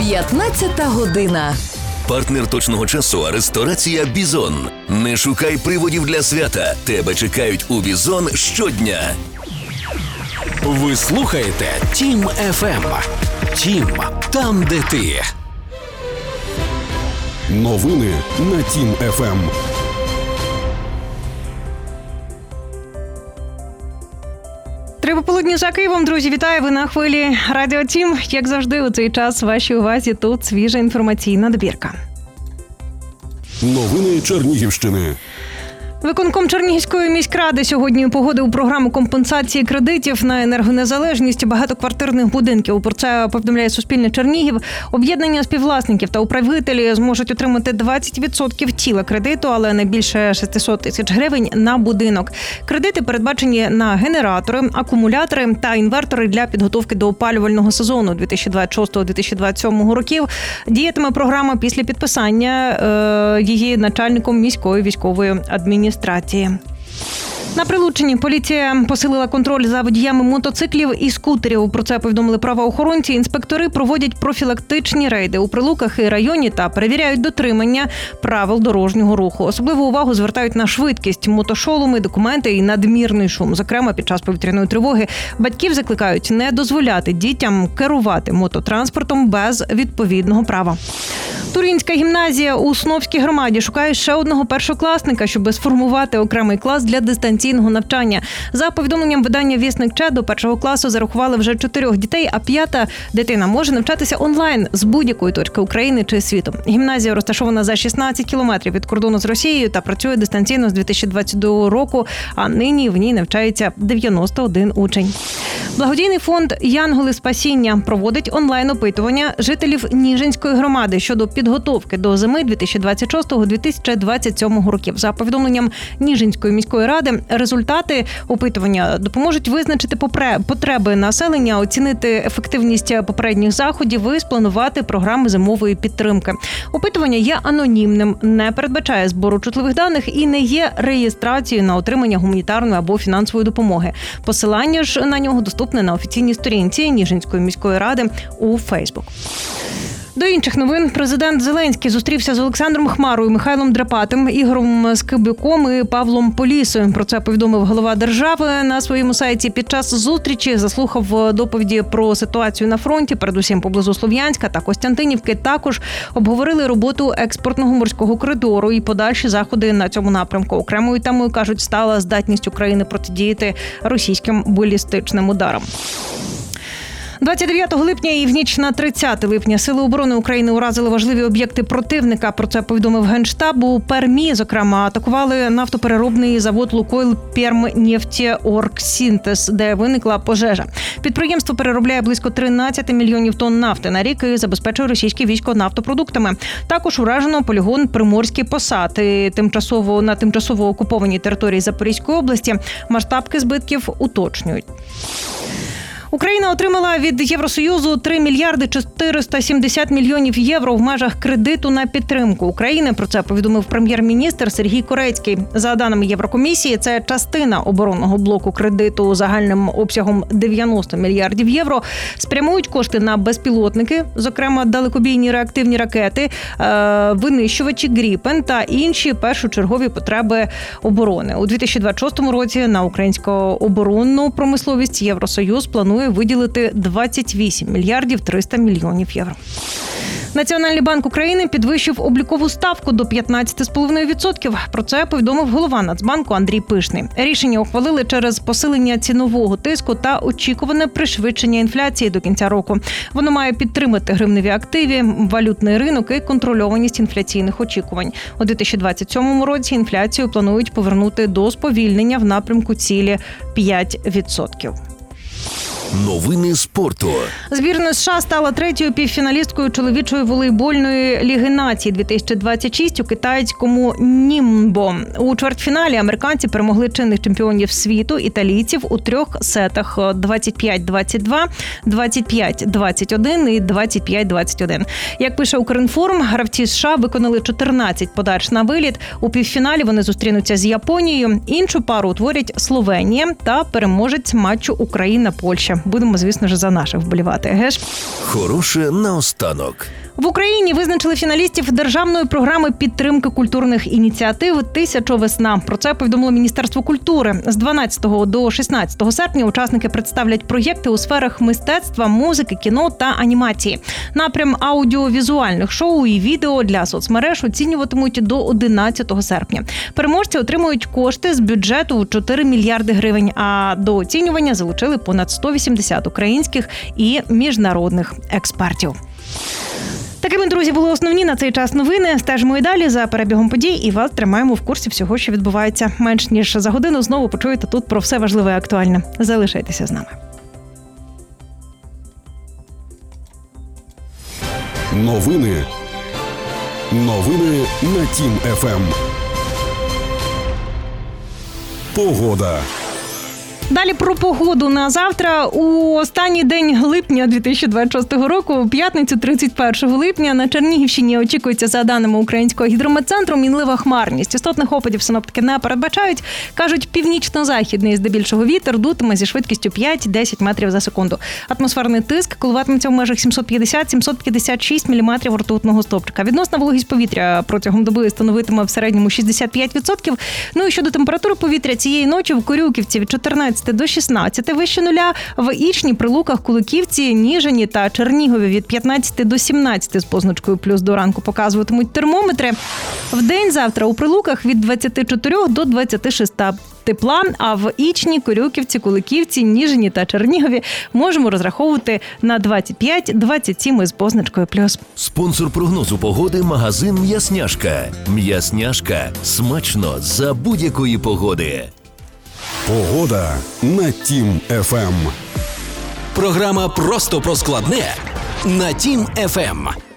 15 година. Партнер точного часу – ресторація «Бізон». Не шукай приводів для свята. Тебе чекають у «Бізон» щодня. Ви слухаєте Тім ФМ. Тім – там, де ти. Новини на Тім ФМ. Три пополудні за Києвом, друзі, вітаю! Ви на хвилі Радіо Тім. Як завжди, у цей час вашій увазі тут свіжа інформаційна добірка. Новини Чернігівщини. Виконком Чернігівської міськради сьогодні погодив програму компенсації кредитів на енергонезалежність багатоквартирних будинків. Про це повідомляє Суспільне Чернігів. Об'єднання співвласників та управителі зможуть отримати 20% тіла кредиту, але не більше 600 тисяч гривень на будинок. Кредити передбачені на генератори, акумулятори та інвертори для підготовки до опалювального сезону 2026-2027 років. Діятиме програма після підписання її начальником міської військової адміністрації. На Прилуччині поліція посилила контроль за водіями мотоциклів і скутерів. Про це повідомили правоохоронці. Інспектори проводять профілактичні рейди у Прилуках і районі та перевіряють дотримання правил дорожнього руху. Особливу увагу звертають на швидкість, мотошоломи, документи і надмірний шум. Зокрема, під час повітряної тривоги батьків закликають не дозволяти дітям керувати мототранспортом без відповідного права. Туринська гімназія у Сновській громаді шукає ще одного першокласника, щоб сформувати окремий клас для дистанційного навчання. За повідомленням видання «Вісник ЧЕ» до першого класу зарахували вже 4 дітей, а 5-та дитина може навчатися онлайн з будь-якої точки України чи світу. Гімназія розташована за 16 кілометрів від кордону з Росією та працює дистанційно з 2022 року, а нині в ній навчається 91 учень. Благодійний фонд «Янголи спасіння» проводить онлайн-опитування жителів Ніжинської громади щодо підготовки до зими 2026-2027 років. За повідомленням Ніжинської міської ради, результати опитування допоможуть визначити потреби населення, оцінити ефективність попередніх заходів і спланувати програми зимової підтримки. Опитування є анонімним, не передбачає збору чутливих даних і не є реєстрацією на отримання гуманітарної або фінансової допомоги. Посилання ж на нього доступне на офіційній сторінці Ніжинської міської ради у Фейсбук. До інших новин. Президент Зеленський зустрівся з Олександром Хмарою, Михайлом Драпатим, Ігорем Скибюком і Павлом Полісою. Про це повідомив голова держави на своєму сайті. Під час зустрічі заслухав доповіді про ситуацію на фронті, передусім поблизу Слов'янська та Костянтинівки. Також обговорили роботу експортного морського коридору і подальші заходи на цьому напрямку. Окремою темою, кажуть, стала здатність України протидіяти російським балістичним ударам. 29 липня і в ніч на 30 липня Сили оборони України уразили важливі об'єкти противника. Про це повідомив Генштаб. У Пермі, зокрема, атакували нафтопереробний завод «Лукойл Пермнефтеоргсінтез», де виникла пожежа. Підприємство переробляє близько 13 мільйонів тонн нафти на рік і забезпечує російське військо нафтопродуктами. Також уражено полігон «Приморський посад» на тимчасово окупованій території Запорізької області. Масштабки збитків уточнюють. Україна отримала від Євросоюзу 3 мільярди 470 мільйонів євро в межах кредиту на підтримку України. Про це повідомив прем'єр-міністр Сергій Корецький. За даними Єврокомісії, це частина оборонного блоку кредиту загальним обсягом 90 мільярдів євро. Спрямують кошти на безпілотники, зокрема далекобійні реактивні ракети, винищувачі «Гріпен» та інші першочергові потреби оборони. У 2026 році на українську оборонну промисловість Євросоюз планує виділити 28 мільярдів 300 мільйонів євро. Національний банк України підвищив облікову ставку до 15,5%. Про це повідомив голова Нацбанку Андрій Пишний. Рішення ухвалили через посилення цінового тиску та очікуване пришвидшення інфляції до кінця року. Воно має підтримати гривневі активи, валютний ринок і контрольованість інфляційних очікувань. У 2027 році інфляцію планують повернути до сповільнення в напрямку цілі 5%. Новини спорту. Збірна США стала третьою півфіналісткою чоловічої волейбольної Ліги націй 2026 у китайському Німбо. У чвертьфіналі американці перемогли чинних чемпіонів світу італійців у 3 сетах 25-22, 25-21 і 25-21. Як пише Укрінформ, гравці США виконали 14 подач на виліт. У півфіналі вони зустрінуться з Японією. Іншу пару утворять Словенія та переможець матчу Україна-Польща. Будемо, звісно ж, за наших вболівати. Геш? Хороше наостанок. В Україні визначили фіналістів державної програми підтримки культурних ініціатив «Тисяча весна». Про це повідомило Міністерство культури. З 12 до 16 серпня учасники представлять проєкти у сферах мистецтва, музики, кіно та анімації. Напрям аудіовізуальних шоу і відео для соцмереж оцінюватимуть до 11 серпня. Переможці отримують кошти з бюджету у 4 мільярди гривень, а до оцінювання залучили понад 180 українських і міжнародних експертів. Такими, друзі, були основні на цей час новини. Стежимо і далі за перебігом подій і вас тримаємо в курсі всього, що відбувається. Менш ніж за годину знову почуєте тут про все важливе і актуальне. Залишайтеся з нами. Новини на Тім ФМ. Погода. Далі про погоду на завтра. У останній день липня 2026 року, у п'ятницю 31 липня, на Чернігівщині очікується, за даними Українського гідрометцентру, мінлива хмарність. Істотних опадів синоптики не передбачають. Кажуть, північно-західний здебільшого вітер дутиме зі швидкістю 5-10 метрів за секунду. Атмосферний тиск коливатиметься в межах 750-756 міліметрів ртутного стовпчика. Відносна вологість повітря протягом доби становитиме в середньому 65%. Ну і щодо температури повітря, цієї ночі в Корюківці від 14 до 16 вище нуля, в Ічні, Прилуках, Куликівці, Ніжині та Чернігові від 15 до 17 з позначкою плюс до ранку показуватимуть термометри. Вдень завтра у Прилуках від 24 до 26 тепла, а в Ічні, Корюківці, Куликівці, Ніжині та Чернігові можемо розраховувати на 25-27 із позначкою плюс. Спонсор прогнозу погоди – магазин «М'ясняшка». «М'ясняшка» – смачно за будь-якої погоди. Погода на Тім ФМ. Програма «Просто про складне» на Тім ФМ.